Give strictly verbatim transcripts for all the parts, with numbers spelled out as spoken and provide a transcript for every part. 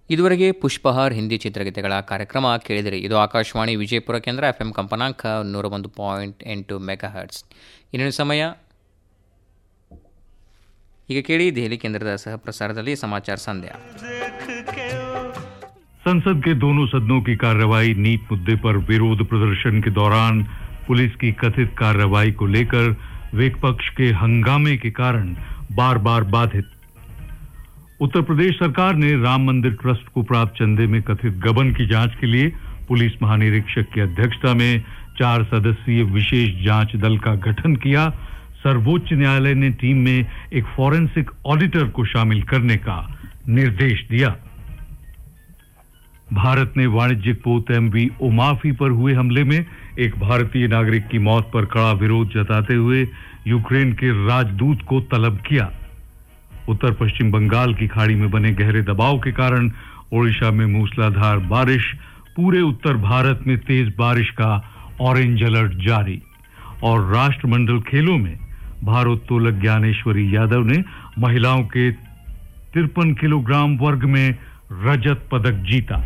ಇದುವರೆಗೆ ಪುಷ್ಪಹಾರ್ ಹಿಂದಿ ಚಿತ್ರಗೀತೆಗಳ ಕಾರ್ಯಕ್ರಮ ಕೇಳಿದಿರಿ. ಇದು ಆಕಾಶವಾಣಿ ವಿಜಯಪುರ ಕೇಂದ್ರ, ಎಫ್ ಎಂ ಕಂಪನಾಂಕ ನೂರ ಒಂದು ಪಾಯಿಂಟ್ ಎಂಟು ಮೆಗಾ ಹರ್ಟ್ಸ್. ಇನ್ನೊಂದು ಸಮಯ ಈಗ ಕೇಳಿ ದೆಹಲಿ ಕೇಂದ್ರದ ಸಹ ಪ್ರಸಾರದಲ್ಲಿ ಸಮಾಚಾರ ಸಂಧ್ಯಾ. संसद के दोनों सदनों की कार्रवाई नीट मुद्दे पर विरोध प्रदर्शन के दौरान पुलिस की कथित कार्रवाई को लेकर विपक्ष के हंगामे के कारण बार बार बाधित. उत्तर प्रदेश सरकार ने राम मंदिर ट्रस्ट को प्राप्त चंदे में कथित गबन की जांच के लिए पुलिस महानिरीक्षक की अध्यक्षता में चार सदस्यीय विशेष जांच दल का गठन किया. सर्वोच्च न्यायालय ने टीम में एक फॉरेंसिक ऑडिटर को शामिल करने का निर्देश दिया. भारत ने वाणिज्यिक पोत एमवी ओमाफी पर हुए हमले में एक भारतीय नागरिक की मौत पर कड़ा विरोध जताते हुए यूक्रेन के राजदूत को तलब किया. उत्तर पश्चिम बंगाल की खाड़ी में बने गहरे दबाव के कारण ओडिशा में मूसलाधार बारिश, पूरे उत्तर भारत में तेज बारिश का ऑरेंज अलर्ट जारी. और राष्ट्रमंडल खेलों में भारोत्तोलक ज्ञानेश्वरी यादव ने महिलाओं के तिरपन किलोग्राम वर्ग में रजत पदक जीता.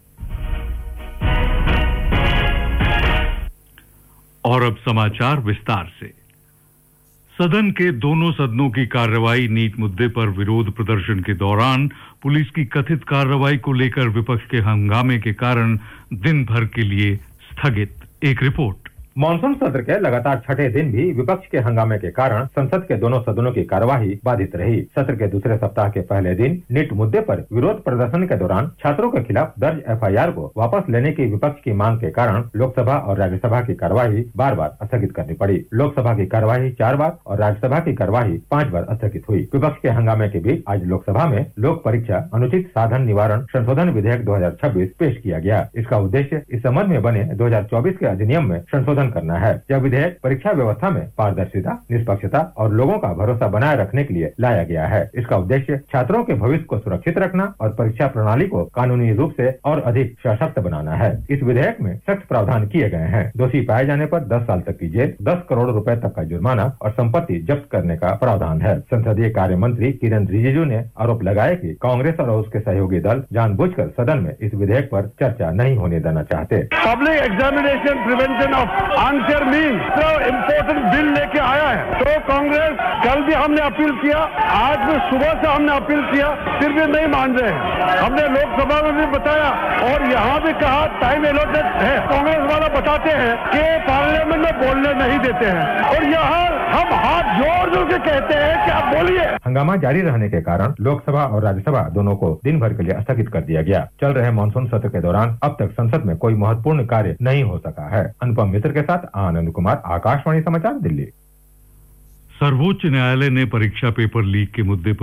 और अब समाचार विस्तार से. सदन के दोनों सदनों की कार्रवाई नीट मुद्दे पर विरोध प्रदर्शन के दौरान पुलिस की कथित कार्रवाई को लेकर विपक्ष के हंगामे के कारण दिन भर के लिए स्थगित. एक रिपोर्ट. मानसून सत्र के लगातार छठे दिन भी विपक्ष के हंगामे के कारण संसद के दोनों सदनों की कार्यवाही बाधित रही. सत्र के दूसरे सप्ताह के पहले दिन नीट मुद्दे पर विरोध प्रदर्शन के दौरान छात्रों के खिलाफ दर्ज एफआईआर को वापस लेने की विपक्ष की मांग के कारण लोकसभा और राज्यसभा की कार्यवाही बार बार स्थगित करनी पड़ी. लोकसभा की कार्यवाही चार बार और राज्यसभा की कार्यवाही पांच बार स्थगित हुई. विपक्ष के हंगामे के बीच आज लोकसभा में लोक परीक्षा अनुचित साधन निवारण संशोधन विधेयक दो हजार छब्बीस पेश किया गया. इसका उद्देश्य इस संबंध में बने दो हजार चौबीस के अधिनियम में संशोधन करना है. यह विधेयक परीक्षा व्यवस्था में पारदर्शिता, निष्पक्षता और लोगों का भरोसा बनाए रखने के लिए लाया गया है. इसका उद्देश्य छात्रों के भविष्य को सुरक्षित रखना और परीक्षा प्रणाली को कानूनी रूप से और अधिक सशक्त बनाना है. इस विधेयक में सख्त प्रावधान किए गए हैं. दोषी पाए जाने पर दस साल तक की जेल, दस करोड़ रुपए तक का जुर्माना और संपत्ति जब्त करने का प्रावधान है. संसदीय कार्य मंत्री किरेन रिजिजू ने आरोप लगाया कि कांग्रेस और उसके सहयोगी दल जानबूझकर सदन में इस विधेयक पर चर्चा नहीं होने देना चाहते. Public examination prevention of answer mean तो इम्पोर्टेंट बिल लेके आया है. तो कांग्रेस कल भी हमने अपील किया, आज भी सुबह से हमने अपील किया, फिर भी नहीं मान रहे हैं. हमने लोकसभा में भी बताया और यहाँ भी कहा टाइम एलोटेड है. कांग्रेस वाला बताते हैं कि पार्लियामेंट में बोलने नहीं देते हैं और यहाँ हम हाथ जोड़ जोड़ के कहते हैं कि आप बोलिए. हंगामा जारी रहने के कारण लोकसभा और राज्यसभा दोनों को दिन भर के लिए स्थगित कर दिया गया. चल रहे मानसून सत्र के दौरान अब तक संसद में कोई महत्वपूर्ण कार्य नहीं हो सका है. अनुपम मिश्र के साथ आनंद कुमार, आकाशवाणी समाचार, दिल्ली. सर्वोच्च न्यायालय ने परीक्षा पेपर लीक के मुद्दे पर